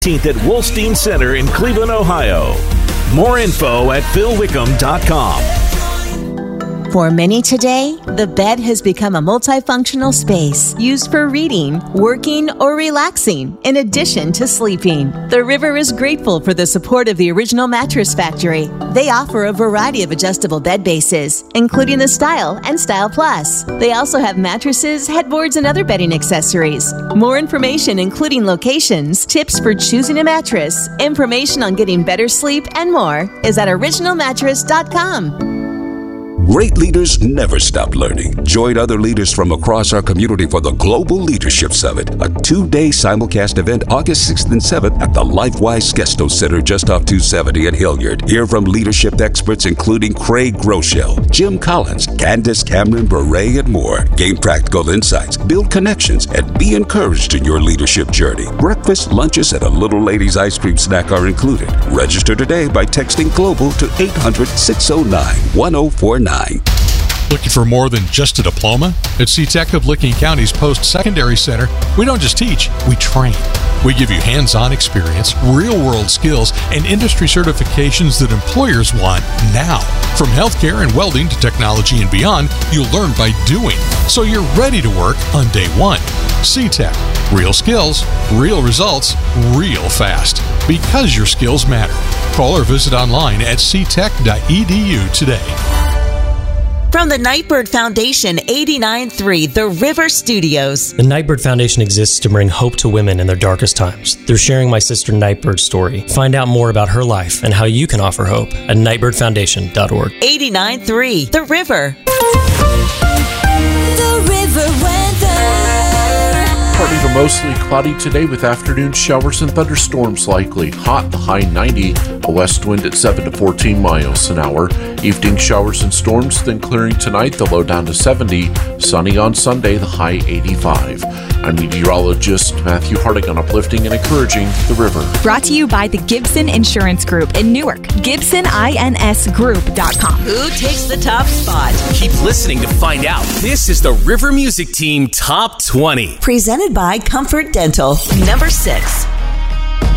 16th at Wolstein Center in Cleveland, Ohio. More info at philwickham.com. For many today, the bed has become a multifunctional space used for reading, working, or relaxing, in addition to sleeping. The River is grateful for the support of the Original Mattress Factory. They offer a variety of adjustable bed bases, including the Style and Style Plus. They also have mattresses, headboards, and other bedding accessories. More information, including locations, tips for choosing a mattress, information on getting better sleep, and more, is at originalmattress.com. Great leaders never stop learning. Join other leaders from across our community for the Global Leadership Summit, a 2-day simulcast event August 6th and 7th at the LifeWise Skesto Center just off 270 in Hilliard. Hear from leadership experts including Craig Groeschel, Jim Collins, Candace Cameron Bure, and more. Gain practical insights, build connections, and be encouraged in your leadership journey. Breakfast, lunches, and a Little Lady's ice cream snack are included. Register today by texting GLOBAL to 800-609-1049. Looking for more than just a diploma? At CTEC of Licking County's Post-Secondary Center, we don't just teach, we train. We give you hands-on experience, real-world skills, and industry certifications that employers want now. From healthcare and welding to technology and beyond, you'll learn by doing, so you're ready to work on day one. CTEC. Real skills, real results, real fast. Because your skills matter. Call or visit online at ctec.edu today. From the Nightbird Foundation, 89.3 The River Studios. The Nightbird Foundation exists to bring hope to women in their darkest times through sharing my sister Nightbird's story. Find out more about her life and how you can offer hope at nightbirdfoundation.org. 89.3 The River. The River weather. Partly to mostly cloudy today with afternoon showers and thunderstorms likely. Hot, the high 90, a west wind at 7 to 14 miles an hour. Evening showers and storms, then clearing tonight, the low down to 70. Sunny on Sunday, the high 85. I'm meteorologist Matthew Harding on Uplifting and Encouraging the River. Brought to you by the Gibson Insurance Group in Newark. GibsonINSGroup.com. Who takes the top spot? Keep listening to find out. This is the River Music Team Top 20. Presented by Comfort Dental. Number 6.